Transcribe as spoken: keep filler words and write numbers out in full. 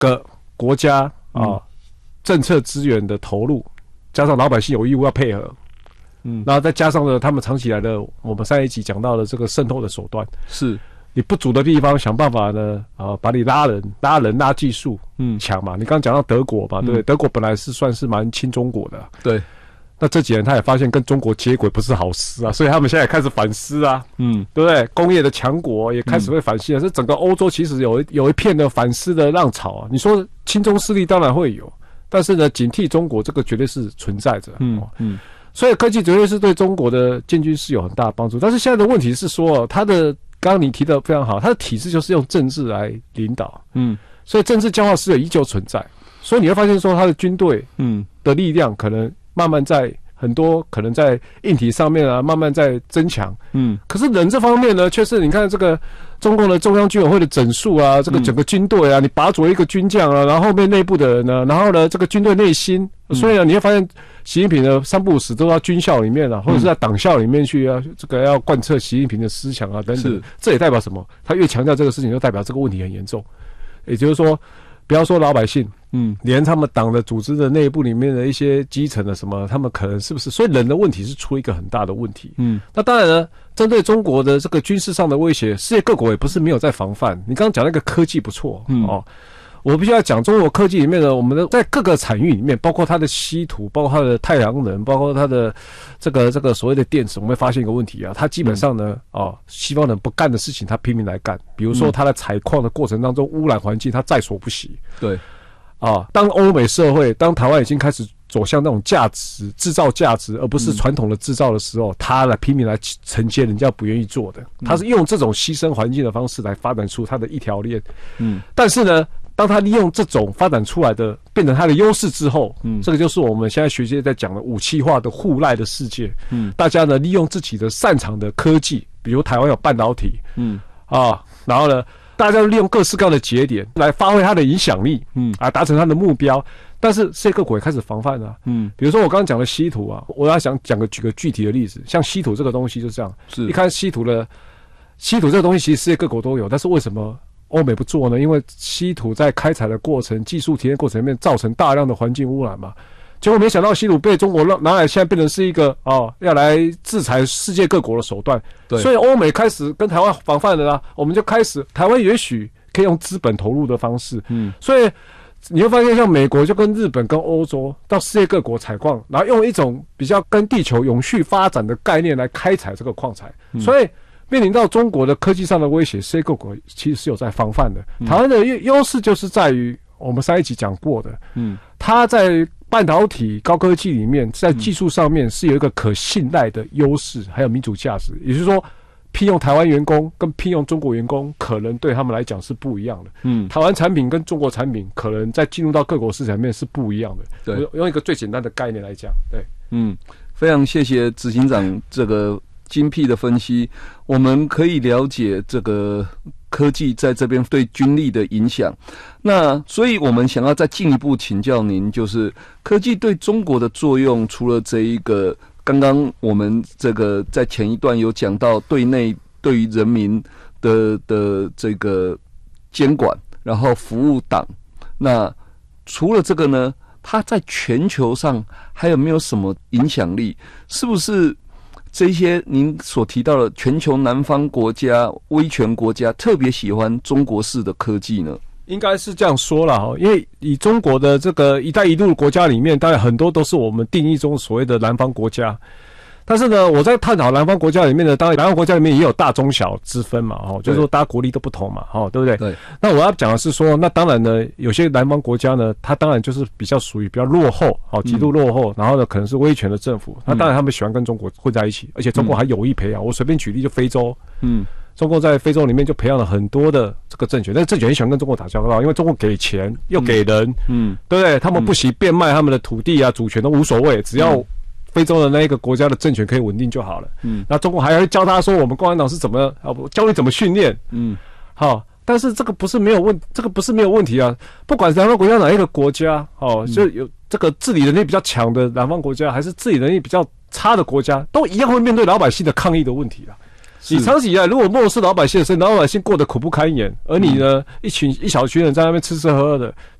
个国家啊、嗯、政策资源的投入，加上老百姓有义务要配合，嗯，然后再加上呢他们长期以来的我们上一集讲到的这个渗透的手段， 是你不足的地方想办法呢啊把你拉人拉人拉技术，嗯，强嘛。你刚刚讲到德国嘛，对不对？嗯、德国本来是算是蛮亲中国的、啊， 对。 那这几年他也发现跟中国接轨不是好事啊，所以他们现在也开始反思啊，嗯，对不对？工业的强国也开始会反思啊，这、嗯、整个欧洲其实有有一片的反思的浪潮啊。你说亲中势力当然会有，但是呢，警惕中国这个绝对是存在着，嗯嗯，所以科技绝对是对中国的建军是有很大的帮助。但是现在的问题是说，他的刚刚你提的非常好，他的体制就是用政治来领导，嗯，所以政治僵化势力依旧存在，所以你会发现说他的军队，嗯的力量可能慢慢在很多可能在硬体上面啊，慢慢在增强。嗯，可是人这方面呢，却是你看这个中共的中央军委会的整数啊，这个整个军队啊，你拔擢一个军将啊，然后后面内部的人呢，然后呢，这个军队内心，所以呢，你会发现习近平的三不五时都到军校里面啊，或者是在党校里面去啊，这个要贯彻习近平的思想啊等等。这也代表什么？他越强调这个事情，就代表这个问题很严重。也就是说，不要说老百姓。嗯，连他们党的组织的内部里面的一些基层的什么，他们可能是不是？所以人的问题是出一个很大的问题。嗯，那当然呢，针对中国的这个军事上的威胁，世界各国也不是没有在防范。你刚刚讲那个科技不错，嗯哦，我必须要讲中国科技里面的，我们的在各个产业里面，包括它的稀土，包括它的太阳能，包括它的这个这个所谓的电池，我们会发现一个问题啊，它基本上呢，嗯、哦，西方人不干的事情，它拼命来干。比如说，它在采矿的过程当中污染环境，它在所不惜。 对。 啊，当欧美社会，当台湾已经开始走向那种价值制造价值，而不是传统的制造的时候，他来拼命来承接人家不愿意做的，他是用这种牺牲环境的方式来发展出他的一条链。嗯，但是呢，当他利用这种发展出来的变成他的优势之后，嗯，这个就是我们现在学界在讲的武器化的互赖的世界。嗯，大家呢利用自己的擅长的科技，比如台湾有半导体，嗯啊，然后呢。大家利用各式各样的节点来发挥它的影响力，嗯，啊，达成它的目标。但是世界各国也开始防范了、啊，嗯，比如说我刚刚讲的稀土啊，我要想讲个举个具体的例子，像稀土这个东西就这样，是一看稀土的稀土这个东西，其实世界各国都有，但是为什么欧美不做呢？因为稀土在开采的过程、技术提炼过程里面造成大量的环境污染嘛。结果没想到稀土被中国拿来，现在变成是一个哦，要来制裁世界各国的手段。对，所以欧美开始跟台湾防范了啦，我们就开始台湾也许可以用资本投入的方式。嗯，所以你会发现，像美国就跟日本、跟欧洲到世界各国采矿，然后用一种比较跟地球永续发展的概念来开采这个矿材。嗯、所以面临到中国的科技上的威胁，世界各国其实是有在防范的。嗯、台湾的优势就是在于我们上一集讲过的，嗯，它在半导体高科技里面，在技术上面是有一个可信赖的优势，还有民主价值。也就是说，聘用台湾员工跟聘用中国员工，可能对他们来讲是不一样的。嗯，台湾产品跟中国产品，可能在进入到各国市场里面是不一样的。对，用一个最简单的概念来讲，对， 嗯，非常谢谢执行长这个精辟的分析，我们可以了解这个科技在这边对军力的影响。那所以我们想要再进一步请教您，就是科技对中国的作用，除了这一个刚刚我们这个在前一段有讲到对内对于人民的的这个监管，然后服务党，那除了这个呢，它在全球上还有没有什么影响力？是不是这些您所提到的全球南方国家、威权国家特别喜欢中国式的科技呢？ 应该是这样说啦，因为以中国的这个一带一路国家里面，当然很多都是我们定义中所谓的南方国家。但是呢，我在探讨南方国家里面呢，当然南方国家里面也有大中小之分嘛，哦，就是说大家国力都不同嘛，哦，对不对？对。那我要讲的是说，那当然呢，有些南方国家呢，它当然就是比较属于比较落后，哦，极度落后，嗯、然后呢，可能是威权的政府，那当然他们喜欢跟中国混在一起，而且中国还有意培养。嗯、我随便举例，就非洲，嗯。中国在非洲里面就培养了很多的这个政权，但是政权很喜欢跟中国打交道，因为中国给钱又给人，嗯，嗯对不对？他们不惜变卖他们的土地啊、主权都无所谓，只要非洲的那一个国家的政权可以稳定就好了。嗯，那中国还要教他说，我们共产党是怎么啊？教你怎么训练，嗯，好，但是这个不是没有问，这个不是没有问题啊。不管是南方国家哪一个国家，哦，就有这个治理能力比较强的南方国家，还是治理能力比较差的国家，都一样会面对老百姓的抗议的问题啊。 你长期以来如果漠视老百姓的生，老百姓过得苦不堪言，而你呢，嗯、一群一小群人在那边吃吃喝喝的，